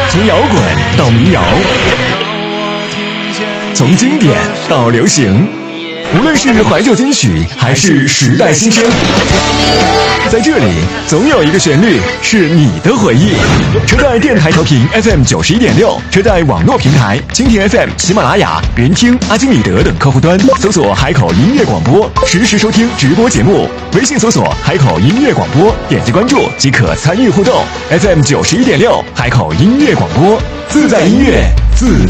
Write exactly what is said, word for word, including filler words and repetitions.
从摇滚到民谣，从经典到流行，无论是怀旧金曲还是时代新声，在这里总有一个旋律是你的回忆。车载电台调频 F M 九十一点六，车载网络平台蜻蜓 F M、喜马拉雅、云听、阿基米德等客户端搜索海口音乐广播，实时收听直播节目。微信搜索海口音乐广播，点击关注即可参与互动。F M 九十一点六，海口音乐广播，自在音乐，自